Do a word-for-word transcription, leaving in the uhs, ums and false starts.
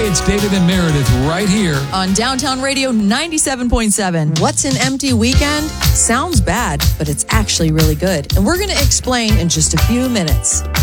it's David and Meredith right here on Downtown Radio ninety-seven point seven. What's an empty weekend? Sounds bad, but it's actually really good. And we're going to explain in just a few minutes.